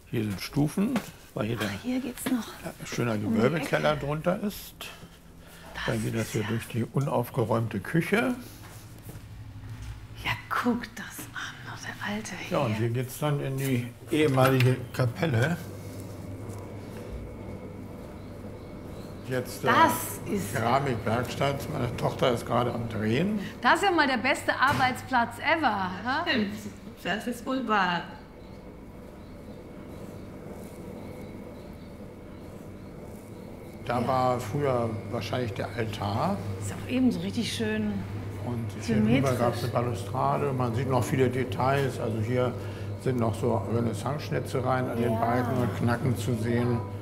Hier sind Stufen, weil hier Hier geht's noch. ein schöner Gewölbekeller drunter ist. Dann geht das hier durch die unaufgeräumte Küche. Ja, guck das an, oh, der Alte hier. Ja, und hier geht es dann in die ehemalige Kapelle. Jetzt Das ist- Keramikwerkstatt. Meine Tochter ist gerade am Drehen. Das ist ja mal der beste Arbeitsplatz ever. Ha? Das ist wohl wahr. Da war früher wahrscheinlich der Altar. Ist auch eben so richtig schön. Und hier drüber Symmetrisch. gab es eine Balustrade. Man sieht noch viele Details. Also hier sind noch so Renaissance-Schnitzereien an den Ja. Balken und Knacken zu sehen.